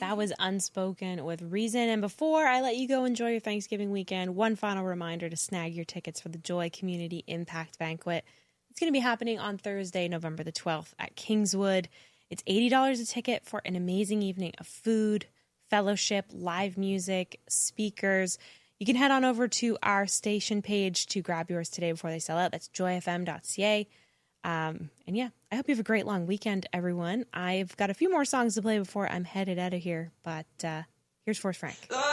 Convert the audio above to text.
That was Unspoken with Reason. And before I let you go enjoy your Thanksgiving weekend, one final reminder to snag your tickets for the Joy Community Impact Banquet. It's going to be happening on Thursday, November the 12th at Kingswood. It's $80 a ticket for an amazing evening of food, fellowship, live music, speakers. You can head on over to our station page to grab yours today before they sell out. That's joyfm.ca. And yeah, I hope you have a great long weekend, everyone. I've got a few more songs to play before I'm headed out of here, but here's Forrest Frank.